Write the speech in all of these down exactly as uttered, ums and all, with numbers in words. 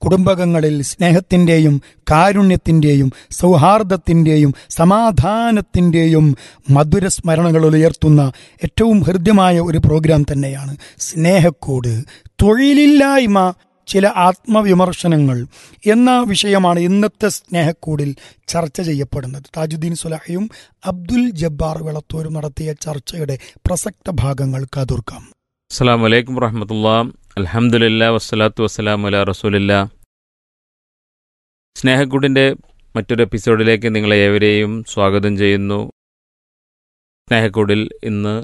കുടുംബങ്ങളിൽ സ്നേഹത്തിൻ്റെയും കാരുണ്യത്തിൻ്റെയും സൗഹാർദ്ദത്തിൻ്റെയും സമാധാനത്തിൻ്റെയും മധുരസ്മരണകൾ ഉയർത്തുന്ന ഏറ്റവും ഹൃദ്യമായ ഒരു പ്രോഗ്രാം തന്നെയാണ് സ്നേഹക്കൂട്. തൊഴിലില്ലായ്മ, ചില ആത്മവിമർശനങ്ങൾ എന്ന വിഷയമാണ് ഇന്നത്തെ സ്നേഹക്കൂടിൽ ചർച്ച ചെയ്യപ്പെടുന്നത്. താജുദ്ദീൻ സ്വലാഹിയും അബ്ദുൽ ജബ്ബാർ വെളത്തൂരും നടത്തിയ ചർച്ചയുടെ പ്രസക്ത ഭാഗങ്ങൾ കാതോർക്കാം. അസ്സലാമു അലൈക്കും വറഹ്മത്തുള്ളാഹി. അൽഹംദുലില്ലാ വസ്സലാത്തു വസ്സലാമു അലാ റസൂലില്ലാ. സ്നേഹക്കൂടിൻ്റെ മറ്റൊരു എപ്പിസോഡിലേക്ക് നിങ്ങളെ ഏവരെയും സ്വാഗതം ചെയ്യുന്നു. സ്നേഹക്കൂടിൽ ഇന്ന്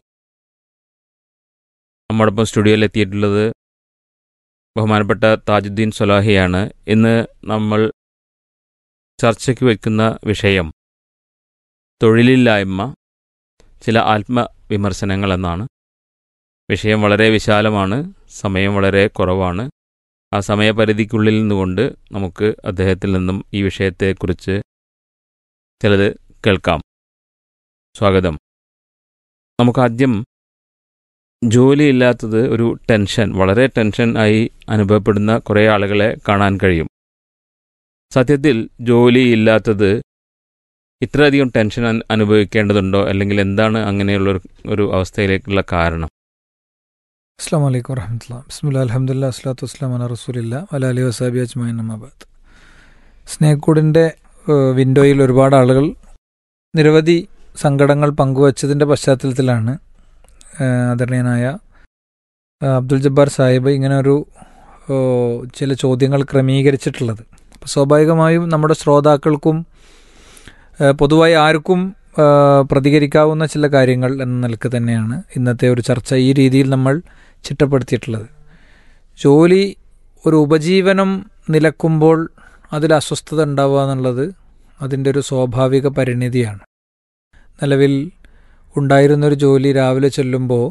നമ്മോടൊപ്പം സ്റ്റുഡിയോയിൽ എത്തിയിട്ടുള്ളത് ബഹുമാനപ്പെട്ട താജുദ്ദീൻ സ്വലാഹിയാണ്. ഇന്ന് നമ്മൾ ചർച്ചയ്ക്ക് വയ്ക്കുന്ന വിഷയം തൊഴിലില്ലായ്മ, ചില ആത്മവിമർശനങ്ങൾ എന്നാണ്. വിഷയം വളരെ വിശാലമാണ്, സമയം വളരെ കുറവാണ്. ആ സമയപരിധിക്കുള്ളിൽ നിന്നുകൊണ്ട് നമുക്ക് അദ്ദേഹത്തിൽ നിന്നും ഈ വിഷയത്തെക്കുറിച്ച് ചിലത് കേൾക്കാം. സ്വാഗതം. നമുക്കാദ്യം ജോലിയില്ലാത്തത് ഒരു ടെൻഷൻ, വളരെ ടെൻഷൻ ആയി അനുഭവപ്പെടുന്ന കുറേ ആളുകളെ കാണാൻ കഴിയും. സത്യത്തിൽ ജോലിയില്ലാത്തത് ഇത്രയധികം ടെൻഷൻ അനുഭവിക്കേണ്ടതുണ്ടോ, അല്ലെങ്കിൽ എന്താണ് അങ്ങനെയുള്ള ഒരു അവസ്ഥയിലേക്കുള്ള കാരണം? അസ്സലാമു അലൈക്കും വറഹ്മത്തുള്ളാഹി. ബിസ്മില്ലാഹിൽ അൽഹംദുലില്ലാഹി വസ്സലാത്തു വസ്സലാമു അലാ റസൂലില്ലാ വഅലാ ആലിഹി വസഹ്ബിഹി അജ്മഈൻ. അമ്മാ ബഅദ്. സ്നേഹക്കൂടിൻ്റെ വിൻഡോയിൽ ഒരുപാട് ആളുകൾ നിരവധി സങ്കടങ്ങൾ പങ്കുവച്ചതിൻ്റെ പശ്ചാത്തലത്തിലാണ് ആദരണീയനായ അബ്ദുൽ ജബ്ബാർ സാഹിബ് ഇങ്ങനെ ഒരു ചില ചോദ്യങ്ങൾ ക്രമീകരിച്ചിട്ടുള്ളത്. അപ്പോൾ സ്വാഭാവികമായും നമ്മുടെ ശ്രോതാക്കൾക്കും പൊതുവായി ആർക്കും പ്രതികരിക്കാവുന്ന ചില കാര്യങ്ങൾ എന്ന നിലക്ക് തന്നെയാണ് ഇന്നത്തെ ഒരു ചർച്ച ഈ രീതിയിൽ നമ്മൾ ചിട്ടപ്പെടുത്തിയിട്ടുള്ളത്. ജോലി ഒരു ഉപജീവനം നിലക്കുമ്പോൾ അതിൽ അസ്വസ്ഥത ഉണ്ടാവുക എന്നുള്ളത് അതിൻ്റെ ഒരു സ്വാഭാവിക പരിണിതിയാണ്. നിലവിൽ ഉണ്ടായിരുന്നൊരു ജോലി രാവിലെ ചെല്ലുമ്പോൾ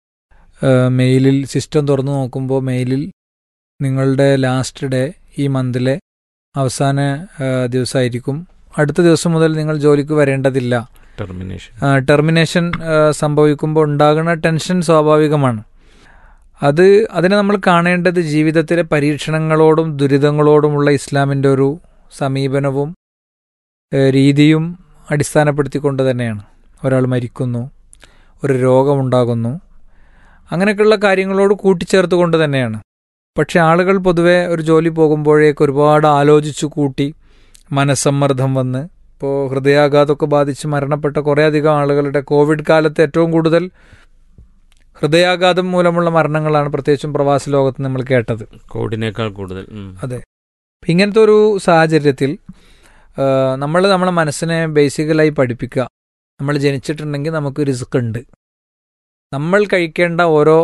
മെയിലിൽ സിസ്റ്റം തുറന്നു നോക്കുമ്പോൾ മെയിലിൽ നിങ്ങളുടെ ലാസ്റ്റ് ഡേ ഈ മന്തിലെ അവസാന ദിവസമായിരിക്കും, അടുത്ത ദിവസം മുതൽ നിങ്ങൾ ജോലിക്ക് വരേണ്ടതില്ല, ടെർമിനേഷൻ ടെർമിനേഷൻ സംഭവിക്കുമ്പോൾ ഉണ്ടാകുന്ന ടെൻഷൻ സ്വാഭാവികമാണ്. അത് അതിനെ നമ്മൾ കാണേണ്ടത് ജീവിതത്തിലെ പരീക്ഷണങ്ങളോടും ദുരിതങ്ങളോടുമുള്ള ഇസ്ലാമിൻ്റെ ഒരു സമീപനവും രീതിയും അടിസ്ഥാനപ്പെടുത്തിക്കൊണ്ട് തന്നെയാണ്. ഒരാൾ മരിക്കുന്നു, ഒരു രോഗമുണ്ടാകുന്നു, അങ്ങനെയൊക്കെയുള്ള കാര്യങ്ങളോട് കൂട്ടിച്ചേർത്തുകൊണ്ട് തന്നെയാണ്. പക്ഷേ ആളുകൾ പൊതുവെ ഒരു ജോലി പോകുമ്പോഴേക്ക് ഒരുപാട് ആലോചിച്ചു കൂട്ടി മനസ്സമ്മർദ്ദം വന്ന്, ഇപ്പോൾ ഹൃദയാഘാതമൊക്കെ ബാധിച്ച് മരണപ്പെട്ട കുറേ അധികം ആളുകളുടെ കോവിഡ് കാലത്ത് ഏറ്റവും കൂടുതൽ ഹൃദയാഘാതം മൂലമുള്ള മരണങ്ങളാണ് പ്രത്യേകിച്ചും പ്രവാസ ലോകത്ത് നമ്മൾ കേട്ടത്, കോവിഡിനേക്കാൾ കൂടുതൽ. അതെ. ഇങ്ങനത്തെ ഒരു സാഹചര്യത്തിൽ നമ്മൾ നമ്മളെ മനസ്സിനെ ബേസിക്കലായി പഠിപ്പിക്കുക. നമ്മൾ ജനിച്ചിട്ടുണ്ടെങ്കിൽ നമുക്ക് റിസ്ക് ഉണ്ട്. നമ്മൾ കഴിക്കേണ്ട ഓരോ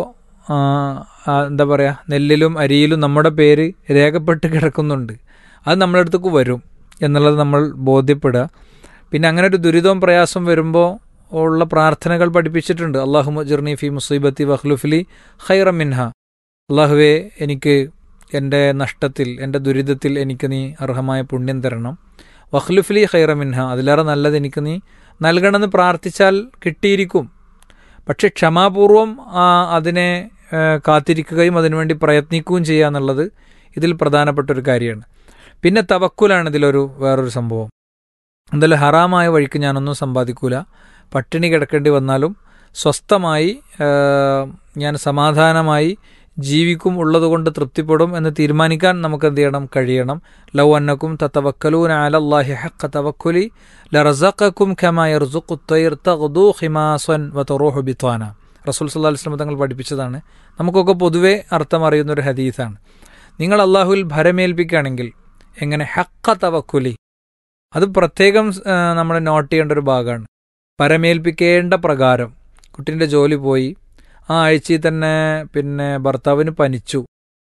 എന്താ പറയുക നെല്ലിലും അരിയിലും നമ്മുടെ പേര് രേഖപ്പെട്ട് കിടക്കുന്നുണ്ട്. അത് നമ്മളെ അടുത്തേക്ക് വരും എന്നുള്ളത് നമ്മൾ ബോധ്യപ്പെടുക. പിന്നെ അങ്ങനെ ഒരു ദുരിതവും പ്രയാസം വരുമ്പോൾ ഉള്ള പ്രാർത്ഥനകൾ പഠിപ്പിച്ചിട്ടുണ്ട്. അല്ലാഹുമ്മ ജിർനി ഫി മുസീബത്തി വഖ്ലുഫ്ലി ഖൈറൻ മിൻഹ. അല്ലാഹുവേ, എനിക്ക് എൻ്റെ നഷ്ടത്തിൽ, എൻ്റെ ദുരിതത്തിൽ എനിക്ക് നീ അർഹമായ പുണ്യം തരണം. വഖ്ലുഫ്ലി ഖൈറൻ മിൻഹ, അതിലേറെ നല്ലത് എനിക്ക് നീ നൽകണമെന്ന് പ്രാർത്ഥിച്ചാൽ കിട്ടിയിരിക്കും. പക്ഷെ ക്ഷമാപൂർവം അതിനെ കാത്തിരിക്കുകയും അതിനുവേണ്ടി പ്രയത്നിക്കുകയും ചെയ്യുക എന്നുള്ളത് ഇതിൽ പ്രധാനപ്പെട്ടൊരു കാര്യമാണ്. പിന്നെ തവക്കുലാണ് ഇതിലൊരു വേറൊരു സംഭവം. എന്തായാലും ഹറാമായ വഴിക്ക് ഞാനൊന്നും സമ്പാദിക്കൂല, പട്ടിണി കിടക്കേണ്ടി വന്നാലും സ്വസ്ഥമായി ഞാൻ സമാധാനമായി ജീവിക്കും, ഉള്ളതുകൊണ്ട് തൃപ്തിപ്പെടും എന്ന് തീരുമാനിക്കാൻ നമുക്ക് എന്ത് ചെയ്യണം, കഴിയണം. ലൗ അന്നക്കും തതവക്കലൂന അലല്ലാഹി ഹഖ്ഖ തവക്കുലി ലറസഖക്കും കമാ യർസുഖു ത്വയ്ർ തഗ്ദു ഖിമാസൻ വതറൂഹു ബിത്വാന. റസൂൽ സല്ലല്ലാഹു അലൈഹി വസല്ലം തങ്ങൾ പഠിപ്പിച്ചതാണ്. നമുക്കൊക്കെ പൊതുവെ അർത്ഥം അറിയുന്നൊരു ഹദീസാണ്. നിങ്ങൾ അള്ളാഹുവിൽ ഭരമേൽപ്പിക്കുകയാണെങ്കിൽ എങ്ങനെ ഹഖ്ഖ തവക്കുലി, അത് പ്രത്യേകം നമ്മൾ നോട്ട് ചെയ്യേണ്ട ഒരു ഭാഗമാണ്. പരമേൽപ്പിക്കേണ്ട പ്രകാരം കുട്ടീൻ്റെ ജോലി പോയി, ആ ആഴ്ചയിൽ തന്നെ പിന്നെ ഭർത്താവിന് പനിച്ചു,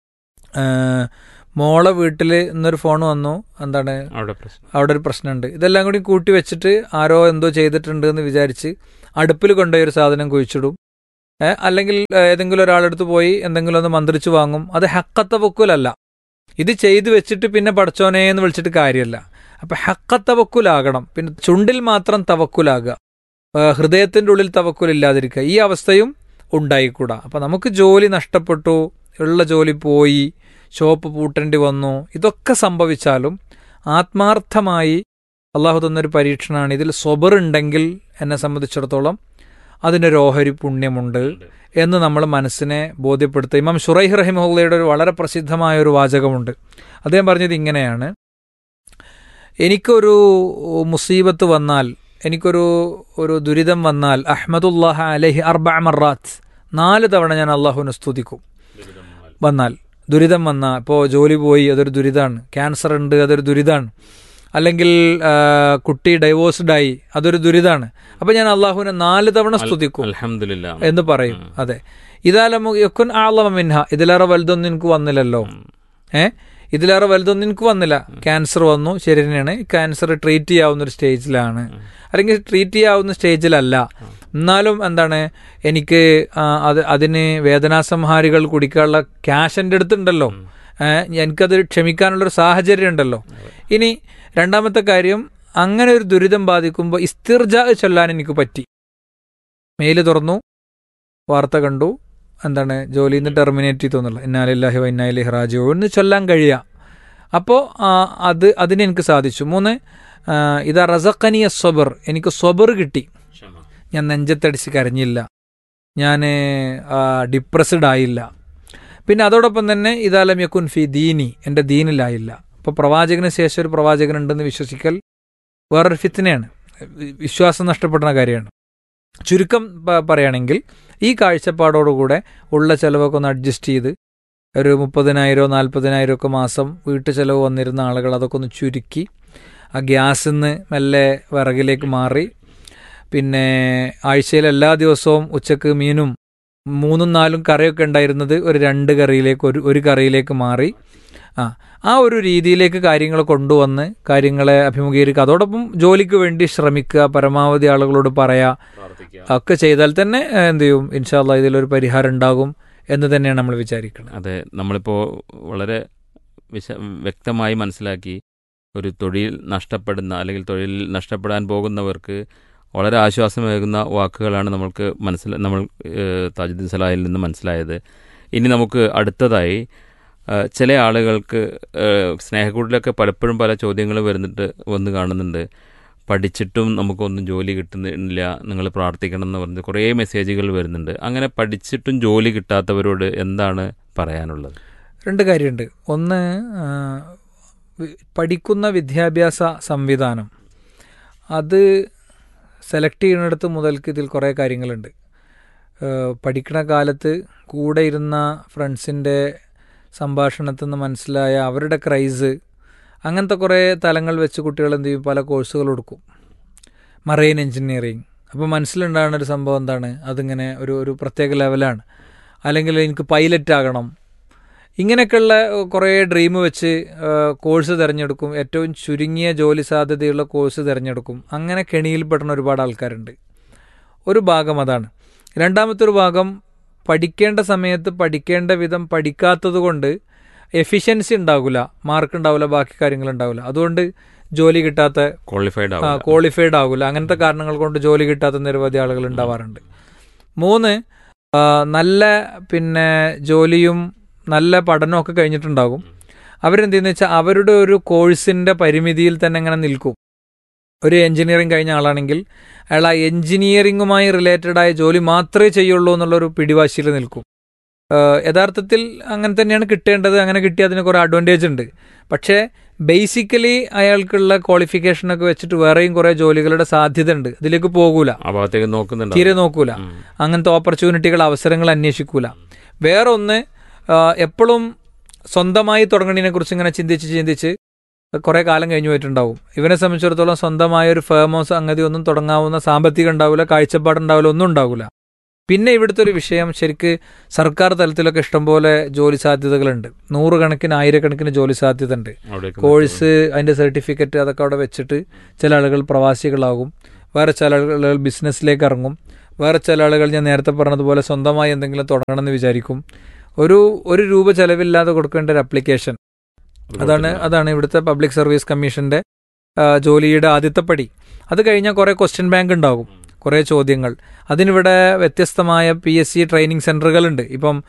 മോളെ വീട്ടിൽ ഇന്നൊരു ഫോൺ വന്നു, എന്താണ് അവിടെ ഒരു പ്രശ്നമുണ്ട്, ഇതെല്ലാം കൂടി കൂട്ടി വെച്ചിട്ട് ആരോ എന്തോ ചെയ്തിട്ടുണ്ട് എന്ന് വിചാരിച്ച് അടുപ്പിൽ കൊണ്ടുപോയി ഒരു സാധനം കുഴിച്ചിടും. അല്ലെങ്കിൽ ഏതെങ്കിലും ഒരാളെടുത്ത് പോയി എന്തെങ്കിലും ഒന്ന് മന്ത്രിച്ചു വാങ്ങും. അത് ഹഖ്ഖ തവക്കുലല്ല. ഇത് ചെയ്തു വെച്ചിട്ട് പിന്നെ പടച്ചോനെ എന്ന് വിളിച്ചിട്ട് കാര്യമല്ല. അപ്പം ഹഖ്ഖ തവക്കുലാകണം. പിന്നെ ചുണ്ടിൽ മാത്രം തവക്കുലാകുക, ഹൃദയത്തിൻ്റെ ഉള്ളിൽ തവക്കുലില്ലാതിരിക്കുക, ഈ അവസ്ഥയും ഉണ്ടായിക്കൂടാ. അപ്പം നമുക്ക് ജോലി നഷ്ടപ്പെട്ടു, ഉള്ള ജോലി പോയി, ഷോപ്പ് പൂട്ടേണ്ടി വന്നു, ഇതൊക്കെ സംഭവിച്ചാലും ആത്മാർത്ഥമായി അള്ളാഹു തന്നൊരു പരീക്ഷണമാണ്. ഇതിൽ സ്വബർ ഉണ്ടെങ്കിൽ എന്നെ സംബന്ധിച്ചിടത്തോളം അതിനൊരു ഓഹരി പുണ്യമുണ്ട് എന്ന് നമ്മൾ മനസ്സിനെ ബോധ്യപ്പെടുത്തുക. ഇമാം ഷുറൈഹ് റഹിമഹുള്ളയുടെ ഒരു വളരെ പ്രസിദ്ധമായ ഒരു വാചകമുണ്ട്. അദ്ദേഹം പറഞ്ഞത് ഇങ്ങനെയാണ്: എനിക്കൊരു മുസീബത്ത് വന്നാൽ, എനിക്കൊരു ഒരു ദുരിതം വന്നാൽ, അഹ്മദുല്ലാഹ അലൈഹി അർബഅ മറാത്ത്, നാല് തവണ ഞാൻ അള്ളാഹുവിനെ സ്തുതിക്കും. വന്നാൽ ദുരിതം വന്നാൽ, ഇപ്പോൾ ജോലി പോയി, അതൊരു ദുരിതമാണ്. ക്യാൻസർ ഉണ്ട്, അതൊരു ദുരിതമാണ്. അല്ലെങ്കിൽ കുട്ടി ഡൈവോഴ്സ്ഡായി, അതൊരു ദുരിതമാണ്. അപ്പം ഞാൻ അള്ളാഹുവിനെ നാല് തവണ സ്തുതിക്കും അൽഹംദുലില്ലാ എന്ന് പറയും. അതെ, ഇതാലം യക്കുൻ ആളമ മിൻഹ, ഇതിലേറെ വലുതൊന്നും എനിക്ക് വന്നില്ലല്ലോ. ഏ ഇതിലേറെ വലുതൊന്നും എനിക്ക് വന്നില്ല. ക്യാൻസർ വന്നു, ശരി തന്നെയാണ്. ക്യാൻസർ ട്രീറ്റ് ചെയ്യാവുന്ന ഒരു സ്റ്റേജിലാണ്, അല്ലെങ്കിൽ ട്രീറ്റ് ചെയ്യാവുന്ന സ്റ്റേജിലല്ല. എന്നാലും എന്താണ്, എനിക്ക് അത് അതിന് വേദനാസംഹാരികൾ കുടിക്കാനുള്ള ക്യാഷ് എൻ്റെ അടുത്തുണ്ടല്ലോ. എനിക്കത് ക്ഷമിക്കാനുള്ളൊരു സാഹചര്യം ഉണ്ടല്ലോ. ഇനി രണ്ടാമത്തെ കാര്യം, അങ്ങനെ ഒരു ദുരിതം ബാധിക്കുമ്പോൾ ഇസ്തിർജാ ചൊല്ലാൻ എനിക്ക് പറ്റി. മെയില് തുറന്നു, വാർത്ത കണ്ടു, എന്താണ് ജോലിയിൽ നിന്ന് ടെർമിനേറ്റ് ചെയ്തു, ഇന്നാ ലില്ലാഹി വ ഇന്നാ ഇലൈഹി റാജിഊൻ എന്ന് ചൊല്ലാൻ കഴിയുക. അപ്പോൾ അത് അതിനെനിക്ക് സാധിച്ചു. മൂന്ന്, ഇതാ റസഖനി സ്വബർ, എനിക്ക് സ്വബർ കിട്ടി. ഞാൻ നെഞ്ചത്തടിച്ച് കരഞ്ഞില്ല, ഞാൻ ഡിപ്രസ്ഡ് ആയില്ല. പിന്നെ അതോടൊപ്പം തന്നെ ഇതാലം യക്കുൻ ഫി ദീനി, എൻ്റെ ദീനിലായില്ല. ഇപ്പോൾ പ്രവാചകന് ശേഷം ഒരു പ്രവാചകനുണ്ടെന്ന് വിശ്വസിക്കൽ വേറൊരു ഫിത്നയാണ്, വിശ്വാസം നഷ്ടപ്പെടുന്ന കാര്യമാണ്. ചുരുക്കം പറയുകയാണെങ്കിൽ ഈ കാഴ്ചപ്പാടോടുകൂടെ ഉള്ള ചിലവൊക്കെ ഒന്ന് അഡ്ജസ്റ്റ് ചെയ്ത് ഒരു മുപ്പതിനായിരമോ നാൽപ്പതിനായിരം ഒക്കെ മാസം വീട്ടു ചിലവ് വന്നിരുന്ന ആളുകൾ അതൊക്കെ ഒന്ന് ചുരുക്കി ആ ഗ്യാസിൽ നിന്ന് മെല്ലെ വിറകിലേക്ക് മാറി, പിന്നെ ആഴ്ചയിൽ എല്ലാ ദിവസവും ഉച്ചക്ക് മീനും മൂന്നും നാലും കറിയൊക്കെ ഉണ്ടായിരുന്നത് ഒരു രണ്ട് കറിയിലേക്ക് ഒരു ഒരു കറിയിലേക്ക് മാറി. ആ ആ ഒരു രീതിയിലേക്ക് കാര്യങ്ങൾ കൊണ്ടുവന്ന് കാര്യങ്ങളെ അഭിമുഖീകരിക്കുക. അതോടൊപ്പം ജോലിക്ക് വേണ്ടി ശ്രമിക്കുക, പരമാവധി ആളുകളോട് പറയാ, ഒക്കെ ചെയ്താൽ തന്നെ എന്ത് ചെയ്യും, ഇൻഷാ അല്ലാഹ് ഇതിലൊരു പരിഹാരം ഉണ്ടാകും എന്ന് തന്നെയാണ് നമ്മൾ വിചാരിക്കുന്നത്. അതെ, നമ്മളിപ്പോൾ വളരെ വിശ വ്യക്തമായി മനസ്സിലാക്കി. ഒരു തൊഴിൽ നഷ്ടപ്പെടുന്ന അല്ലെങ്കിൽ തൊഴിൽ നഷ്ടപ്പെടാൻ പോകുന്നവർക്ക് വളരെ ആശ്വാസമേകുന്ന വാക്കുകളാണ് നമ്മൾക്ക് മനസ്സില നമ്മൾ താജുദ്ദീൻ സലാഹിൽ നിന്ന് മനസ്സിലായത്. ഇനി നമുക്ക് അടുത്തതായി ചില ആളുകൾക്ക് സ്നേഹക്കൂട്ടിലൊക്കെ പലപ്പോഴും പല ചോദ്യങ്ങൾ വരുന്നിട്ട് വന്ന് കാണുന്നുണ്ട്. പഠിച്ചിട്ടും നമുക്കൊന്നും ജോലി കിട്ടുന്നില്ല, നിങ്ങൾ പ്രാർത്ഥിക്കണം എന്ന് പറഞ്ഞ് കുറേ മെസ്സേജുകൾ വരുന്നുണ്ട്. അങ്ങനെ പഠിച്ചിട്ടും ജോലി കിട്ടാത്തവരോട് എന്താണ് പറയാനുള്ളത്? രണ്ട് കാര്യമുണ്ട്. ഒന്ന്, പഠിക്കുന്ന വിദ്യാഭ്യാസ സംവിധാനം അത് സെലക്ട് ചെയ്യുന്നിടത്ത് മുതൽക്ക് ഇതിൽ കുറേ കാര്യങ്ങളുണ്ട്. പഠിക്കണ കാലത്ത് കൂടെ ഇരുന്ന ഫ്രണ്ട്സിൻ്റെ സംഭാഷണത്തിൽ നിന്ന് മനസ്സിലായ അവരുടെ ക്രൈസ്, അങ്ങനത്തെ കുറേ തലങ്ങൾ വെച്ച് കുട്ടികൾ എന്ത് ചെയ്യും, പല കോഴ്സുകൾ കൊടുക്കും. മറൈൻ എൻജിനീയറിങ്, അപ്പോൾ മനസ്സിലുണ്ടാകുന്ന ഒരു സംഭവം എന്താണ്, അതിങ്ങനെ ഒരു ഒരു പ്രത്യേക ലെവലാണ്. അല്ലെങ്കിൽ എനിക്ക് പൈലറ്റ് ആകണം, ഇങ്ങനെയൊക്കെയുള്ള കുറേ ഡ്രീം വെച്ച് കോഴ്സ് തിരഞ്ഞെടുക്കും. ഏറ്റവും ചുരുങ്ങിയ ജോലി സാധ്യതയുള്ള കോഴ്സ് തിരഞ്ഞെടുക്കും. അങ്ങനെ കെണിയിൽപ്പെടുന്ന ഒരുപാട് ആൾക്കാരുണ്ട്. ഒരു ഭാഗം അതാണ്. രണ്ടാമത്തെ ഒരു ഭാഗം, പഠിക്കേണ്ട സമയത്ത് പഠിക്കേണ്ട വിധം പഠിക്കാത്തത് കൊണ്ട് എഫിഷ്യൻസി ഉണ്ടാവില്ല, മാർക്ക് ഉണ്ടാവില്ല, ബാക്കി കാര്യങ്ങൾ ഉണ്ടാവില്ല. അതുകൊണ്ട് ജോലി കിട്ടാത്ത, ക്വാളിഫൈഡ് ക്വാളിഫൈഡ് ആകില്ല. അങ്ങനത്തെ കാരണങ്ങൾ കൊണ്ട് ജോലി കിട്ടാത്ത നിരവധി ആളുകൾ ഉണ്ടാവാറുണ്ട്. മൂന്ന്, നല്ല പിന്നെ ജോലിയും നല്ല പഠനമൊക്കെ കഴിഞ്ഞിട്ടുണ്ടാകും. അവരെന്ത് ചെയ്യുന്നത് വെച്ചാൽ അവരുടെ ഒരു കോഴ്സിൻ്റെ പരിമിതിയിൽ തന്നെ ഇങ്ങനെ നിൽക്കും. ഒരു എൻജിനീയറിംഗ് കഴിഞ്ഞ ആളാണെങ്കിൽ അയാൾ ആ എൻജിനീയറിംഗുമായി റിലേറ്റഡായ ജോലി മാത്രമേ ചെയ്യുള്ളൂ എന്നുള്ളൊരു പിടിവാശിയിൽ നിൽക്കും. യഥാർത്ഥത്തിൽ അങ്ങനെ തന്നെയാണ് കിട്ടേണ്ടത്. അങ്ങനെ കിട്ടിയാൽ അതിന് കുറേ അഡ്വാൻറ്റേജ് ഉണ്ട്. പക്ഷേ ബേസിക്കലി അയാൾക്കുള്ള ക്വാളിഫിക്കേഷനൊക്കെ വെച്ചിട്ട് വേറെയും കുറേ ജോലികളുടെ സാധ്യത ഉണ്ട്. അതിലേക്ക് പോകൂല, തീരെ നോക്കൂല, അങ്ങനത്തെ ഓപ്പർച്യൂണിറ്റികൾ, അവസരങ്ങൾ അന്വേഷിക്കൂല. വേറെ ഒന്ന്, എപ്പോഴും സ്വന്തമായി തുടങ്ങണതിനെ കുറിച്ച് ഇങ്ങനെ ചിന്തിച്ച് ചിന്തിച്ച് കുറേ കാലം കഴിഞ്ഞു പോയിട്ടുണ്ടാവും. ഇവനെ സംബന്ധിച്ചിടത്തോളം സ്വന്തമായ ഒരു ഫേമോ സംഗതി ഒന്നും തുടങ്ങാവുന്ന സാമ്പത്തികം ഉണ്ടാവില്ല, കാഴ്ചപ്പാടുണ്ടാവില്ല, ഒന്നും ഉണ്ടാവില്ല. പിന്നെ ഇവിടുത്തെ ഒരു വിഷയം, ശരിക്ക് സർക്കാർ തലത്തിലൊക്കെ ഇഷ്ടംപോലെ ജോലി സാധ്യതകളുണ്ട്. നൂറുകണക്കിന് ആയിരക്കണക്കിന് ജോലി സാധ്യത ഉണ്ട്. കോഴ്സ്, അതിൻ്റെ സർട്ടിഫിക്കറ്റ് അതൊക്കെ അവിടെ വെച്ചിട്ട് ചില ആളുകൾ പ്രവാസികളാകും, വേറെ ചില ആളുകൾ ബിസിനസ്സിലേക്ക് ഇറങ്ങും, വേറെ ചില ആളുകൾ ഞാൻ നേരത്തെ പറഞ്ഞതുപോലെ സ്വന്തമായി എന്തെങ്കിലും തുടങ്ങണമെന്ന് വിചാരിക്കും. ഒരു ഒരു രൂപ ചെലവില്ലാതെ കൊടുക്കേണ്ട ഒരു അപ്ലിക്കേഷൻ, അതാണ് അതാണ് ഇവിടുത്തെ പബ്ലിക് സർവീസ് കമ്മീഷൻ്റെ ജോലിയുടെ ആദ്യത്തെ പടി. അത് കഴിഞ്ഞാൽ കുറേ ക്വസ്റ്റ്യൻ ബാങ്ക് ഉണ്ടാകും, കുറേ ചോദ്യങ്ങൾ. അതിനിവിടെ വ്യത്യസ്തമായ പി എസ് സി ട്രെയിനിങ് സെൻ്ററുകളുണ്ട്. ഇപ്പം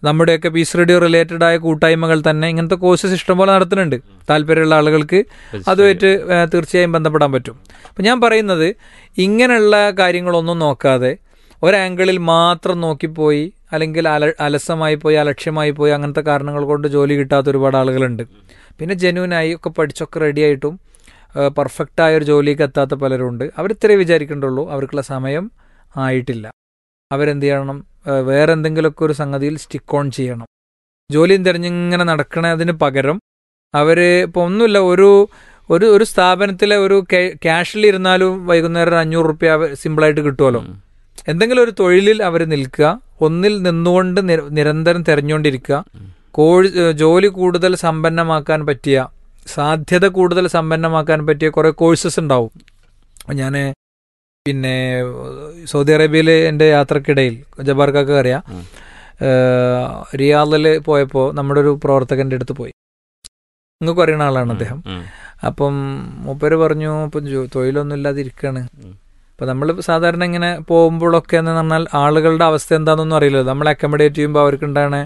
നമ്മുടെയൊക്കെ പീസ് റേഡിയോ റിലേറ്റഡ് ആയ കൂട്ടായ്മകൾ തന്നെ ഇങ്ങനത്തെ കോഴ്സസ് ഇഷ്ടംപോലെ നടത്തുന്നുണ്ട്. താല്പര്യമുള്ള ആളുകൾക്ക് അതുമായിട്ട് തീർച്ചയായും ബന്ധപ്പെടാൻ പറ്റും. അപ്പം ഞാൻ പറയുന്നത് ഇങ്ങനെയുള്ള കാര്യങ്ങളൊന്നും നോക്കാതെ ഒരാംഗിളിൽ മാത്രം നോക്കിപ്പോയി അല്ലെങ്കിൽ അല അലസമായി പോയി അലക്ഷ്യമായി പോയി അങ്ങനത്തെ കാരണങ്ങൾ കൊണ്ട് ജോലി കിട്ടാത്ത ഒരുപാട് ആളുകളുണ്ട്. പിന്നെ ജെന്യൂനായി ഒക്കെ പഠിച്ചൊക്കെ റെഡിയായിട്ടും പെർഫെക്റ്റായ ഒരു ജോലിക്ക് എത്താത്ത പലരുണ്ട്. അവരിത്രേ വിചാരിക്കേണ്ടുള്ളൂ, അവർക്കുള്ള സമയം ആയിട്ടില്ല. അവരെന്ത് ചെയ്യണം, വേറെ എന്തെങ്കിലുമൊക്കെ ഒരു സംഗതിയിൽ സ്റ്റിക്ക് ഓൺ ചെയ്യണം. ജോലിയും തിരഞ്ഞിങ്ങനെ നടക്കണതിന് പകരം അവർ ഇപ്പോൾ ഒന്നുമില്ല, ഒരു ഒരു ഒരു സ്ഥാപനത്തിലെ ഒരു ക്യാഷിൽ ഇരുന്നാലും വൈകുന്നേരം ഒരു അഞ്ഞൂറ് റുപ്യ സിമ്പിളായിട്ട് കിട്ടുമല്ലോ. എന്തെങ്കിലും ഒരു തൊഴിലിൽ അവർ നിൽക്കുക, ഒന്നിൽ നിന്നുകൊണ്ട് നിരന്തരം തിരഞ്ഞുകൊണ്ടിരിക്കുക. കോഴ് ജോലി കൂടുതൽ സമ്പന്നമാക്കാൻ പറ്റിയ, സാധ്യത കൂടുതൽ സമ്പന്നമാക്കാൻ പറ്റിയ കുറേ കോഴ്സസ് ഉണ്ടാവും. ഞാൻ പിന്നെ സൗദി അറേബ്യയിൽ എൻ്റെ യാത്രക്കിടയിൽ ജബാർക്കൊക്കെ അറിയാം, റിയാദിൽ പോയപ്പോൾ നമ്മുടെ ഒരു പ്രവർത്തകൻ്റെ അടുത്ത് പോയി. നിങ്ങൾക്ക് അറിയുന്ന ആളാണ് അദ്ദേഹം. അപ്പം മൂപ്പര് പറഞ്ഞു, ഇപ്പം തൊഴിലൊന്നും ഇല്ലാതിരിക്കുകയാണ്. അപ്പം നമ്മൾ സാധാരണ ഇങ്ങനെ പോകുമ്പോഴൊക്കെ എന്ന് പറഞ്ഞാൽ ആളുകളുടെ അവസ്ഥ എന്താണെന്നൊന്നും അറിയില്ലല്ലോ. നമ്മൾ അക്കോമഡേറ്റ് ചെയ്യുമ്പോൾ അവർക്കുണ്ടാണ്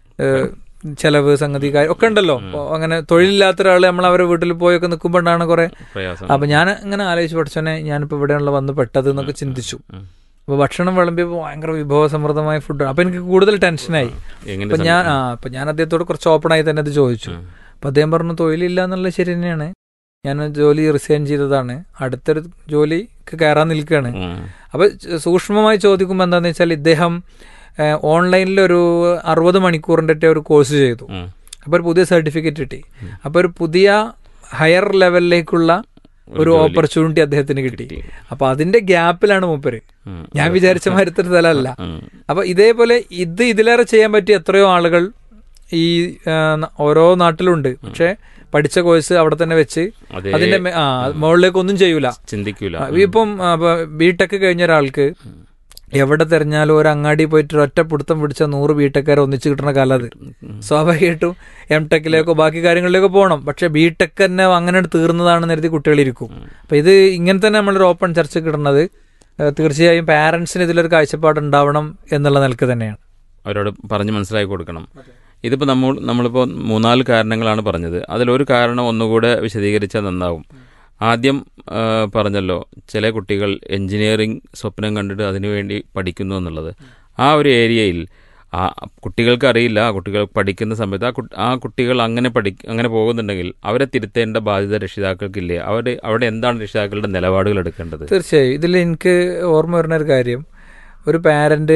ചെലവ് സംഗതി കാര്യം ഒക്കെ ഉണ്ടല്ലോ. അപ്പോൾ അങ്ങനെ തൊഴിലില്ലാത്ത ഒരാൾ നമ്മൾ അവരുടെ വീട്ടിൽ പോയൊക്കെ നിൽക്കുമ്പോഴാണ് കുറെ. അപ്പം ഞാൻ ഇങ്ങനെ ആലോചിച്ച് പഠിച്ചോനെ ഞാനിപ്പോൾ ഇവിടെയുള്ള വന്ന് പെട്ടത് എന്നൊക്കെ ചിന്തിച്ചു. അപ്പോൾ ഭക്ഷണം വിളമ്പിയപ്പോൾ ഭയങ്കര വിഭവസമൃദ്ധമായ ഫുഡ്. അപ്പം എനിക്ക് കൂടുതൽ ടെൻഷനായി. അപ്പം ഞാൻ ആ അപ്പം ഞാൻ അദ്ദേഹത്തോട് കുറച്ച് ഓപ്പണായി തന്നെ അത് ചോദിച്ചു. അപ്പം അദ്ദേഹം പറഞ്ഞു തൊഴിലില്ല എന്നുള്ളത് ശരി തന്നെയാണ്, ഞാൻ ജോലി റിസൈൻ ചെയ്തതാണ്, അടുത്തൊരു ജോലിക്ക് കയറാൻ നിൽക്കുകയാണ്. അപ്പം സൂക്ഷ്മമായി ചോദിക്കുമ്പോൾ എന്താണെന്ന് വെച്ചാൽ ഇദ്ദേഹം ഓൺലൈനിൽ ഒരു അറുപത് മണിക്കൂറിൻ്റെ ഒരു കോഴ്സ് ചെയ്തു. അപ്പോൾ ഒരു പുതിയ സർട്ടിഫിക്കറ്റ് കിട്ടി. അപ്പോൾ ഒരു പുതിയ ഹയർ ലെവലിലേക്കുള്ള ഒരു ഓപ്പർച്യൂണിറ്റി അദ്ദേഹത്തിന് കിട്ടി. അപ്പോൾ അതിന്റെ ഗ്യാപ്പിലാണ് മൂപ്പര്. ഞാൻ വിചാരിച്ച മാതിരത്തെ സ്ഥലമല്ല. അപ്പോൾ ഇതേപോലെ ഇത് ഇതിലേറെ ചെയ്യാൻ പറ്റിയ എത്രയോ ആളുകൾ ഈ ഓരോ നാട്ടിലുണ്ട്. പക്ഷെ പഠിച്ച കോഴ്സ് അവിടെ തന്നെ വെച്ച് അതിന്റെ ആ മുകളിലേക്ക് ഒന്നും ചെയ്യൂല, ചിന്തിക്കൂല. ഇപ്പം ബിടെക് കഴിഞ്ഞ ഒരാൾക്ക് എവിടെ തെരഞ്ഞാലും ഒരു അങ്ങാടി പോയിട്ട് ഒറ്റ പിടുത്തം പിടിച്ച നൂറ് ബിടെക്കാരെ ഒന്നിച്ച് കിട്ടുന്ന കാലം അത്. സ്വാഭാവികമായിട്ടും എം ടെക്കിലേക്കോ ബാക്കി കാര്യങ്ങളിലേക്കോ പോകണം. പക്ഷെ ബിടെക് തന്നെ അങ്ങനെ തീർന്നതാണെന്ന് കരുതി കുട്ടികളിരിക്കും. അപ്പം ഇത് ഇങ്ങനെ തന്നെ നമ്മളൊരു ഓപ്പൺ ചർച്ച കിട്ടുന്നത് തീർച്ചയായും പാരൻസിന് ഇതിലൊരു കാഴ്ചപ്പാട് ഉണ്ടാവണം എന്നുള്ള നിലക്ക് തന്നെയാണ്. അവരോട് പറഞ്ഞ് മനസ്സിലാക്കി കൊടുക്കണം. ഇതിപ്പോൾ നമ്മൾ നമ്മളിപ്പോൾ മൂന്നാല് കാരണങ്ങളാണ് പറഞ്ഞത്. അതിലൊരു കാരണം ഒന്നുകൂടെ വിശദീകരിച്ചാൽ നന്നാവും. ആദ്യം പറഞ്ഞല്ലോ, ചില കുട്ടികൾ എൻജിനീയറിംഗ് സ്വപ്നം കണ്ടിട്ട് അതിനുവേണ്ടി പഠിക്കുന്നു എന്നുള്ളത്. ആ ഒരു ഏരിയയിൽ ആ കുട്ടികൾക്ക് അറിയില്ല, ആ കുട്ടികൾ പഠിക്കുന്ന സമയത്ത് ആ ആ കുട്ടികൾ അങ്ങനെ പഠി അങ്ങനെ പോകുന്നുണ്ടെങ്കിൽ അവരെ തിരുത്തേണ്ട ബാധ്യത രക്ഷിതാക്കൾക്കില്ലേ? അവർ അവിടെ എന്താണ് രക്ഷിതാക്കളുടെ നിലപാടുകൾ എടുക്കേണ്ടത്? തീർച്ചയായും ഇതിൽ എനിക്ക് ഓർമ്മ വരുന്ന ഒരു കാര്യം, ഒരു പാരന്റ്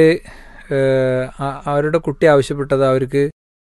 അവരുടെ കുട്ടി ആവശ്യപ്പെട്ടത് അവർക്ക്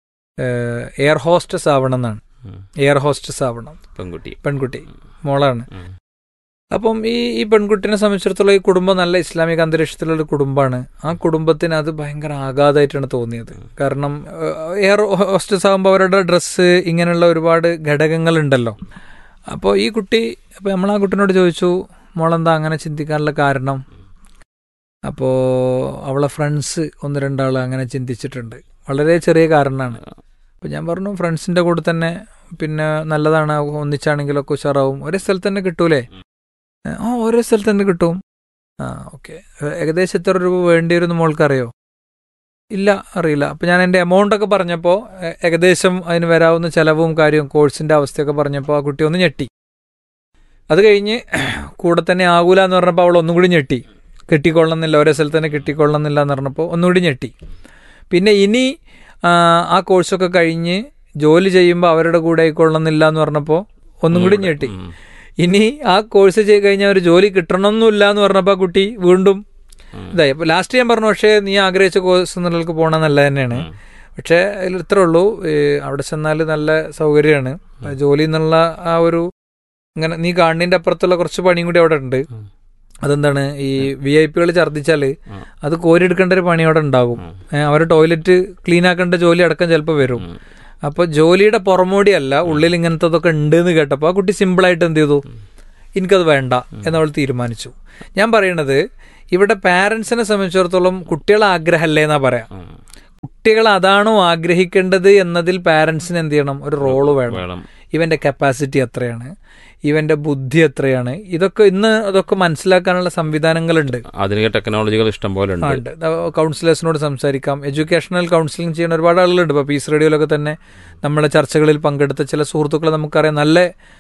എയർ ഹോസ്റ്റസ് ആവണം എന്നാണ്. എയർ ഹോസ്റ്റസ് ആവണം. പെൺകുട്ടി പെൺകുട്ടി മോളാണ്. അപ്പം ഈ ഈ പെൺകുട്ടിനെ സംബന്ധിച്ചിടത്തോളം ഈ കുടുംബം നല്ല ഇസ്ലാമിക അന്തരീക്ഷത്തിലുള്ള ഒരു കുടുംബമാണ്. ആ കുടുംബത്തിന് അത് ഭയങ്കര ആഘാതമായിട്ടാണ് തോന്നിയത്. കാരണം എയർ ഹോസ്റ്റസ് ആകുമ്പോൾ അവരുടെ ഡ്രസ്സ് ഇങ്ങനെയുള്ള ഒരുപാട് ഘടകങ്ങളുണ്ടല്ലോ. അപ്പോൾ ഈ കുട്ടി അപ്പോൾ നമ്മൾ ആ കുട്ടീനോട് ചോദിച്ചു, മോളെന്താ അങ്ങനെ ചിന്തിക്കാനുള്ള കാരണം? അപ്പോൾ അവളെ ഫ്രണ്ട്സ് ഒന്ന് രണ്ടാൾ അങ്ങനെ ചിന്തിച്ചിട്ടുണ്ട്. വളരെ ചെറിയ കാരണമാണ്. അപ്പോൾ ഞാൻ പറഞ്ഞു, ഫ്രണ്ട്സിൻ്റെ കൂടെ തന്നെ പിന്നെ നല്ലതാണ്, ഒന്നിച്ചാണെങ്കിലൊക്കെ ഉഷാറാവും. ഒരേ സ്ഥലത്ത് തന്നെ കിട്ടൂലേ? ആ ഒരേ സ്ഥലത്ത് തന്നെ കിട്ടും. ആ ഓക്കെ. ഏകദേശം എത്ര രൂപ വേണ്ടി വരുമെന്ന് മോൾക്കറിയോ? ഇല്ല, അറിയില്ല. അപ്പം ഞാൻ എൻ്റെ എമൗണ്ടൊക്കെ പറഞ്ഞപ്പോൾ ഏകദേശം അതിന് വരാവുന്ന ചിലവും കാര്യവും കോഴ്സിൻ്റെ അവസ്ഥയൊക്കെ പറഞ്ഞപ്പോൾ ആ കുട്ടി ഒന്ന് ഞെട്ടി. അത് കഴിഞ്ഞ് കൂടെ തന്നെ ആകൂല എന്ന് പറഞ്ഞപ്പോൾ അവൾ ഒന്നും കൂടി ഞെട്ടി. കിട്ടിക്കൊള്ളണമെന്നില്ല, ഒരേ സ്ഥലത്ത് തന്നെ കിട്ടിക്കൊള്ളണമെന്നില്ല എന്ന് പറഞ്ഞപ്പോൾ ഒന്നുകൂടി ഞെട്ടി. പിന്നെ ഇനി ആ കോഴ്സൊക്കെ കഴിഞ്ഞ് ജോലി ചെയ്യുമ്പോൾ അവരുടെ കൂടെ ആയിക്കൊള്ളണമെന്നില്ല എന്ന് പറഞ്ഞപ്പോൾ ഒന്നും കൂടി ഞെട്ടി. ഇനി ആ കോഴ്സ് ചെയ്ത് കഴിഞ്ഞാൽ ഒരു ജോലി കിട്ടണമെന്നില്ല എന്ന് പറഞ്ഞപ്പോൾ ആ കുട്ടി വീണ്ടും ഇതായി. അപ്പോൾ ലാസ്റ്റ് ഞാൻ പറഞ്ഞു, പക്ഷേ നീ ആഗ്രഹിച്ച കോഴ്സ് എന്നുള്ളവർക്ക് പോകണം നല്ല തന്നെയാണ്. പക്ഷേ അതിൽ ഇത്രേ ഉള്ളൂ, അവിടെ ചെന്നാൽ നല്ല സൗകര്യമാണ്. ജോലി എന്നുള്ള ആ ഒരു ഇങ്ങനെ നീ കാണുന്നതിൻ്റെ അപ്പുറത്തുള്ള കുറച്ച് പണിയും കൂടി അവിടെ ഉണ്ട്. അതെന്താണ്, ഈ വി ഐ പികൾ ഛർദ്ദിച്ചാൽ അത് കോരിയെടുക്കേണ്ട ഒരു പണി അവിടെ ഉണ്ടാവും. അവരുടെ ടോയ്ലറ്റ് ക്ലീൻ ആക്കേണ്ട ജോലി അടക്കം ചിലപ്പോൾ വരും. അപ്പോൾ ജോലിയുടെ പുറമോടിയല്ല, ഉള്ളിൽ ഇങ്ങനത്തതൊക്കെ ഉണ്ട് എന്ന് കേട്ടപ്പോൾ ആ കുട്ടി സിമ്പിളായിട്ട് എന്ത് ചെയ്തു, എനിക്കത് വേണ്ട എന്നവൾ തീരുമാനിച്ചു. ഞാൻ പറയണത് ഇവിടെ പാരൻസിനെ സംബന്ധിച്ചിടത്തോളം കുട്ടികളെ ആഗ്രഹമല്ലേ എന്നാ പറയാം. കുട്ടികൾ അതാണോ ആഗ്രഹിക്കേണ്ടത് എന്നതിൽ പാരൻസിന് എന്ത് ചെയ്യണം, ഒരു റോള് വേണം. ഇവന്റെ കപ്പാസിറ്റി എത്രയാണ്, ഇവന്റെ ബുദ്ധി എത്രയാണ്, ഇതൊക്കെ ഇന്ന് അതൊക്കെ മനസ്സിലാക്കാനുള്ള സംവിധാനങ്ങളുണ്ട്. ആധുനിക ടെക്നോളജികൾ ഇഷ്ടം പോലെ ഉണ്ട്. കൗൺസിലേഴ്സിനോട് സംസാരിക്കാം. എഡ്യൂക്കേഷണൽ കൗൺസിലിംഗ് ചെയ്യുന്ന ഒരുപാട് ആളുകളുണ്ട്. ഇപ്പോൾ പീസ് റേഡിയോയിലൊക്കെ തന്നെ നമ്മളെ ചർച്ചകളിൽ പങ്കെടുത്ത ചില സുഹൃത്തുക്കളെ നമുക്കറിയാം, നല്ല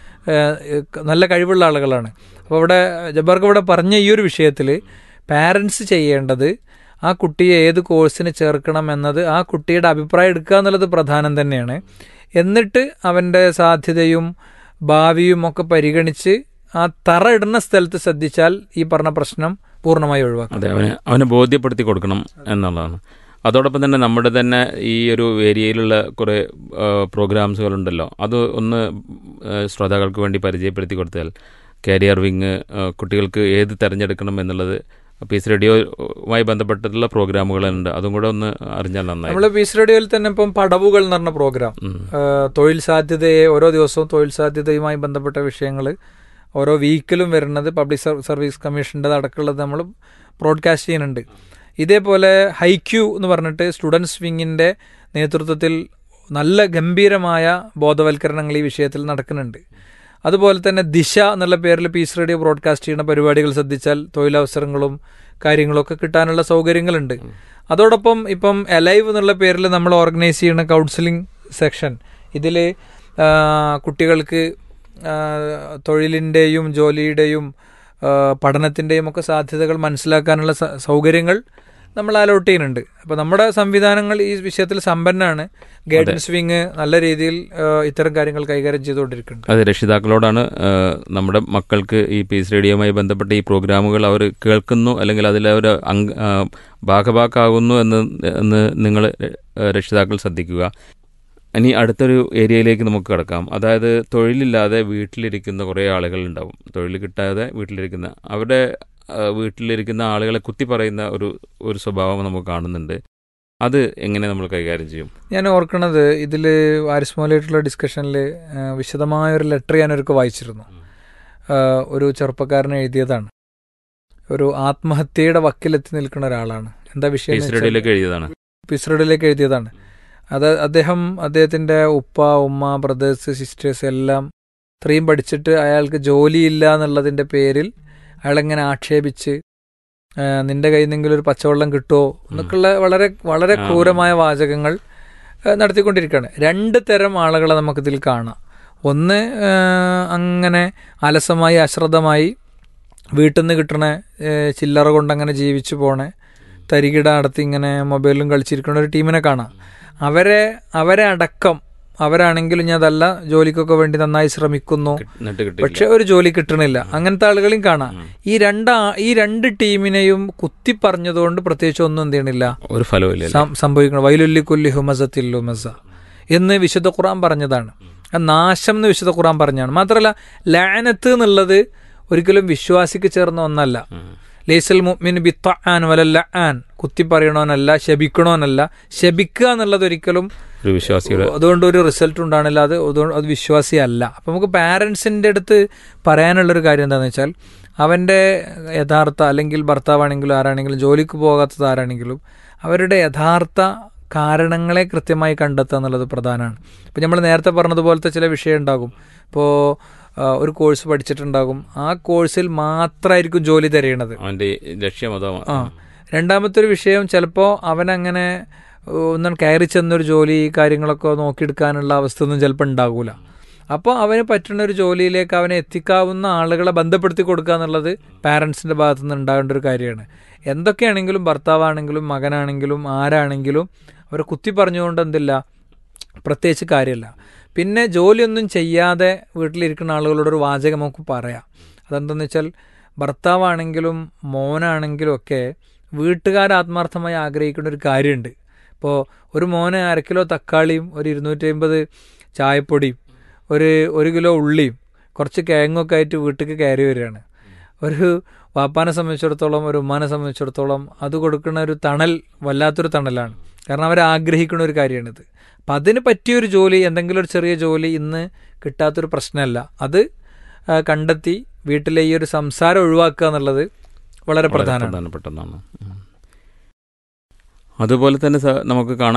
നല്ല കഴിവുള്ള ആളുകളാണ്. അപ്പോൾ ഇവിടെ ജബ്ബാർക്ക് ഇവിടെ പറഞ്ഞ ഈ ഒരു വിഷയത്തിൽ പാരൻസ് ചെയ്യേണ്ടത് ആ കുട്ടിയെ ഏത് കോഴ്സിന് ചേർക്കണം എന്നത് ആ കുട്ടിയുടെ അഭിപ്രായം എടുക്കുക എന്നുള്ളത് പ്രധാനം തന്നെയാണ്. എന്നിട്ട് അവൻ്റെ സാധ്യതയും ഭാവിയും ഒക്കെ പരിഗണിച്ച് ആ തറ ഇടുന്ന സ്ഥലത്ത് ശ്രദ്ധിച്ചാൽ ഈ പറഞ്ഞ പ്രശ്നം പൂർണ്ണമായി ഒഴിവാക്കും. അതെ, അവന് അവനെ ബോധ്യപ്പെടുത്തി കൊടുക്കണം എന്നുള്ളതാണ്. അതോടൊപ്പം തന്നെ നമ്മുടെ തന്നെ ഈ ഒരു ഏരിയയിലുള്ള കുറേ പ്രോഗ്രാംസുകളുണ്ടല്ലോ, അത് ഒന്ന് ശ്രോതാക്കൾക്ക് വേണ്ടി പരിചയപ്പെടുത്തി കൊടുത്താൽ കാരിയർ വിങ്, കുട്ടികൾക്ക് ഏത് തിരഞ്ഞെടുക്കണം എന്നുള്ളത് പീസ് റേഡിയോയുമായി ബന്ധപ്പെട്ടിട്ടുള്ള പ്രോഗ്രാമുകളുണ്ട്, അതും കൂടെ ഒന്ന് അറിഞ്ഞാൽ നന്നായി. നമ്മൾ പീസ് റേഡിയോയിൽ തന്നെ ഇപ്പം പടവുകൾ എന്ന് പറഞ്ഞ പ്രോഗ്രാം, തൊഴിൽ സാധ്യതയെ ഓരോ ദിവസവും തൊഴിൽ സാധ്യതയുമായി ബന്ധപ്പെട്ട വിഷയങ്ങൾ ഓരോ വീക്കിലും വരുന്നത് പബ്ലിക് സർവീസ് കമ്മീഷൻ്റെ അടക്കമുള്ളത് നമ്മൾ ബ്രോഡ്കാസ്റ്റ് ചെയ്യുന്നുണ്ട്. ഇതേപോലെ ഹൈക്യൂ എന്ന് പറഞ്ഞിട്ട് സ്റ്റുഡൻസ് വിങ്ങിൻ്റെ നേതൃത്വത്തിൽ നല്ല ഗംഭീരമായ ബോധവൽക്കരണങ്ങൾ ഈ വിഷയത്തിൽ നടക്കുന്നുണ്ട്. അതുപോലെ തന്നെ ദിശ എന്നുള്ള പേരിൽ പീസ് റേഡിയോ ബ്രോഡ്കാസ്റ്റ് ചെയ്യുന്ന പരിപാടികൾ ശ്രദ്ധിച്ചാൽ തൊഴിലവസരങ്ങളും കാര്യങ്ങളൊക്കെ കിട്ടാനുള്ള സൗകര്യങ്ങളുണ്ട്. അതോടൊപ്പം ഇപ്പം അലൈവ് എന്നുള്ള പേരിൽ നമ്മൾ ഓർഗനൈസ് ചെയ്യുന്ന കൗൺസിലിംഗ് സെക്ഷൻ, ഇതിൽ കുട്ടികൾക്ക് തൊഴിലിൻ്റെയും ജോലിയുടെയും പഠനത്തിൻ്റെയും ഒക്കെ സാധ്യതകൾ മനസ്സിലാക്കാനുള്ള സൗകര്യങ്ങൾ നമ്മൾ അലോട്ട് ചെയ്യുന്നുണ്ട്. അപ്പോൾ നമ്മുടെ സംവിധാനങ്ങൾ ഈ വിഷയത്തിൽ സമ്പന്നമാണ്. ഗൈഡൻസ് വിങ് നല്ല രീതിയിൽ ഇത്തരം കാര്യങ്ങൾ കൈകാര്യം ചെയ്തുകൊണ്ടിരിക്കുന്നുണ്ട്. അതെ, രക്ഷിതാക്കളോടാണ് നമ്മുടെ മക്കൾക്ക് ഈ പീസ് റേഡിയോയുമായി ബന്ധപ്പെട്ട ഈ പ്രോഗ്രാമുകൾ അവർ കേൾക്കുന്നു അല്ലെങ്കിൽ അതിലവർ അംഗ ഭാഗഭാക്കാകുന്നു എന്ന് എന്ന് നിങ്ങൾ രക്ഷിതാക്കൾ ശ്രദ്ധിക്കുക. ഇനി അടുത്തൊരു ഏരിയയിലേക്ക് നമുക്ക് കിടക്കാം. അതായത് തൊഴിലില്ലാതെ വീട്ടിലിരിക്കുന്ന കുറേ ആളുകളുണ്ടാവും, തൊഴിൽ കിട്ടാതെ വീട്ടിലിരിക്കുന്ന, അവരുടെ വീട്ടിലിരിക്കുന്ന ആളുകളെ കുത്തി പറയുന്ന ഒരു ഒരു സ്വഭാവം നമുക്ക് കാണുന്നുണ്ട്. അത് എങ്ങനെ നമ്മൾ കൈകാര്യം ചെയ്യും? ഞാൻ ഓർക്കണത് ഇതിൽ ആരിസ്മോലായിട്ടുള്ള ഡിസ്കഷനിൽ വിശദമായ ഒരു ലെറ്റർ ഞാനൊരുക്കെ വായിച്ചിരുന്നു. ഒരു ചെറുപ്പക്കാരൻ എഴുതിയതാണ്. ഒരു ആത്മഹത്യയുടെ വക്കിലെത്തി നിൽക്കുന്ന ഒരാളാണ്. എന്താ വിഷയം? എഴുതിയതാണ് പിസ്രഡിലേക്ക് എഴുതിയതാണ്. അത് അദ്ദേഹം അദ്ദേഹത്തിൻ്റെ ഉപ്പ, ഉമ്മ, ബ്രദേഴ്സ്, സിസ്റ്റേഴ്സ് എല്ലാം ഇത്രയും പഠിച്ചിട്ട് അയാൾക്ക് ജോലിയില്ല എന്നുള്ളതിൻ്റെ പേരിൽ അയാളെങ്ങനെ ആക്ഷേപിച്ച് നിന്റെ കയ്യിൽ നിന്നെങ്കിലും ഒരു പച്ചവെള്ളം കിട്ടുമോ എന്നൊക്കെയുള്ള വളരെ വളരെ ക്രൂരമായ വാചകങ്ങൾ നടത്തിക്കൊണ്ടിരിക്കുകയാണ്. രണ്ട് തരം ആളുകളെ നമുക്കിതിൽ കാണാം. ഒന്ന് അങ്ങനെ അലസമായി അശ്രദ്ധമായി വീട്ടിൽ നിന്ന് കിട്ടണ ചില്ലറ കൊണ്ടങ്ങനെ ജീവിച്ചു പോണേ, തരികിട നടത്തി ഇങ്ങനെ മൊബൈലിലും കളിച്ചിരിക്കുന്ന ഒരു ടീമിനെ കാണാം. അവരെ അവരെ അടക്കം അവരാണെങ്കിലും ഞാൻ അതല്ല, ജോലിക്കൊക്കെ വേണ്ടി നന്നായി ശ്രമിക്കുന്നു, പക്ഷെ ഒരു ജോലി കിട്ടണില്ല. അങ്ങനത്തെ ആളുകളെയും കാണാം. ഈ രണ്ടാ ഈ രണ്ട് ടീമിനെയും കുത്തി പറഞ്ഞതുകൊണ്ട് പ്രത്യേകിച്ച് ഒന്നും എന്ത് ചെയ്യണില്ല, ഒരു ഫലമില്ല സംഭവിക്കണം. വൈലുല്ലി കുല്ലി ഹുമസത്തിൽ ലുമസ എന്ന് വിശുദ്ധ ഖുർആൻ പറഞ്ഞതാണ്. നാശം എന്ന് വിശുദ്ധ ഖുർആൻ പറഞ്ഞാണ്. മാത്രമല്ല ലഅനത്ത് എന്നുള്ളത് ഒരിക്കലും വിശ്വാസിക്ക് ചേർന്ന ഒന്നല്ല. ലൈസൽ മുഅ്മിൻ ബിത്തആൻ വലൽ ലആൻ, കുത്തി പറയണോനല്ല, ശപിക്കണോനല്ല. ശപിക്കുക എന്നുള്ളത് ഒരിക്കലും അതുകൊണ്ട് ഒരു റിസൾട്ട് ഉണ്ടാണില്ല. അത് അത് വിശ്വാസിയല്ല. അപ്പം നമുക്ക് പാരൻസിൻ്റെ അടുത്ത് പറയാനുള്ളൊരു കാര്യം എന്താണെന്ന് വെച്ചാൽ, അവൻ്റെ യഥാർത്ഥ അല്ലെങ്കിൽ ഭർത്താവാണെങ്കിലും ആരാണെങ്കിലും ജോലിക്ക് പോകാത്തത് ആരാണെങ്കിലും അവരുടെ യഥാർത്ഥ കാരണങ്ങളെ കൃത്യമായി കണ്ടെത്തുക എന്നുള്ളത് പ്രധാനമാണ്. ഇപ്പം നമ്മൾ നേരത്തെ പറഞ്ഞതുപോലത്തെ ചില വിഷയം ഉണ്ടാകും. ഇപ്പോൾ ഒരു കോഴ്സ് പഠിച്ചിട്ടുണ്ടാകും, ആ കോഴ്സിൽ മാത്രമായിരിക്കും ജോലി തിരയണത്, അവൻ്റെ ലക്ഷ്യം അതാണ്. ആ രണ്ടാമത്തെ ഒരു വിഷയം, ചിലപ്പോൾ അവനങ്ങനെ ഒന്നും കയറി ചെന്നൊരു ജോലി കാര്യങ്ങളൊക്കെ നോക്കിയെടുക്കാനുള്ള അവസ്ഥ ഒന്നും ചിലപ്പോൾ ഉണ്ടാകൂല. അപ്പോൾ അവന് പറ്റുന്ന ഒരു ജോലിയിലേക്ക് അവനെ എത്തിക്കാവുന്ന ആളുകളെ ബന്ധപ്പെടുത്തി കൊടുക്കുക എന്നുള്ളത് പാരൻസിൻ്റെ ഭാഗത്തു നിന്ന് ഉണ്ടാകേണ്ട ഒരു കാര്യമാണ്. എന്തൊക്കെയാണെങ്കിലും ഭർത്താവാണെങ്കിലും മകനാണെങ്കിലും ആരാണെങ്കിലും അവരെ കുത്തി പറഞ്ഞുകൊണ്ട് എന്തില്ല, പ്രത്യേകിച്ച് കാര്യമില്ല. പിന്നെ ജോലിയൊന്നും ചെയ്യാതെ വീട്ടിലിരിക്കുന്ന ആളുകളോടൊരു വാചകം നമുക്ക് പറയാം. അതെന്താണെന്ന് വെച്ചാൽ, ഭർത്താവാണെങ്കിലും മോനാണെങ്കിലും ഒക്കെ വീട്ടുകാർ ആത്മാർത്ഥമായി ആഗ്രഹിക്കുന്ന ഒരു കാര്യമുണ്ട്. ഇപ്പോൾ ഒരു മോന് അര കിലോ തക്കാളിയും ഒരു ഇരുന്നൂറ്റി അമ്പത് ചായപ്പൊടിയും ഒരു ഒരു കിലോ ഉള്ളിയും കുറച്ച് കിഴങ്ങൊക്കെ ആയിട്ട് വീട്ടിലേക്ക് കയറി വരികയാണ്. ഒരു വാപ്പാനെ സംബന്ധിച്ചിടത്തോളം ഒരു ഉമ്മാനെ സംബന്ധിച്ചിടത്തോളം അത് കൊടുക്കുന്ന ഒരു തണൽ വല്ലാത്തൊരു തണലാണ്. കാരണം അവർ ആഗ്രഹിക്കുന്ന ഒരു കാര്യമാണിത്. അപ്പം അതിന് പറ്റിയൊരു ജോലി, എന്തെങ്കിലും ഒരു ചെറിയ ജോലി ഇന്ന് കിട്ടാത്തൊരു പ്രശ്നമല്ല. അത് കണ്ടെത്തി വീട്ടിലെ ഈ ഒരു സംസാരം ഒഴിവാക്കുക എന്നുള്ളത് വളരെ പ്രധാനപ്പെട്ടതാണ്. അതുപോലെ തന്നെ നമുക്ക് കാണാം